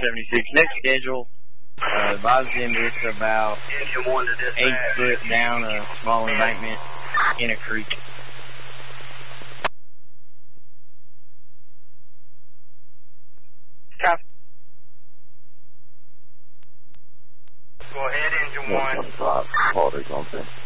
76. Next schedule, advised them it's about 8 foot down a small embankment in a creek. Copy. Go ahead, engine 1. 125, Paul, on